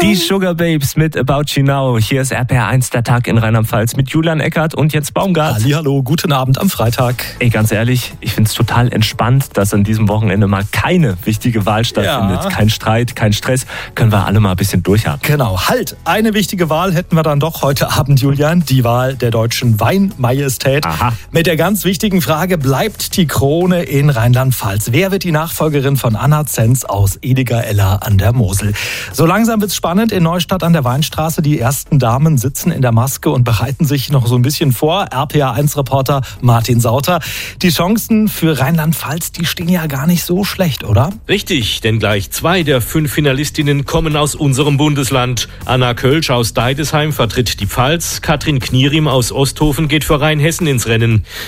Die Sugar Babes mit About You Now. Hier ist RPR1, der Tag in Rheinland-Pfalz mit Julian Eckert und Jens Baumgart. Hallihallo, guten Abend am Freitag. Ey, ganz ehrlich, ich find's total entspannt, dass an diesem Wochenende mal keine wichtige Wahl stattfindet. Ja. Kein Streit, kein Stress. Können wir alle mal ein bisschen durchhaben. Genau, halt. Eine wichtige Wahl hätten wir dann doch heute Abend, Julian. Die Wahl der deutschen Weinmajestät. Aha. Mit der ganz wichtigen Frage, bleibt die Krone in Rheinland-Pfalz? Wer wird die Nachfolgerin von Anna Zenz aus Ediger-Eller an der Mosel? So langsam wird's spannend in Neustadt an der Weinstraße. Die ersten Damen sitzen in der Maske und bereiten sich noch so ein bisschen vor. RPA1-Reporter Martin Sauter. Die Chancen für Rheinland-Pfalz, die stehen ja gar nicht so schlecht, oder? Richtig, denn gleich 2 der 5 Finalistinnen kommen aus unserem Bundesland. Anna Kölsch aus Deidesheim vertritt die Pfalz, Katrin Knierim aus Osthofen geht für Rheinhessen ins Rennen.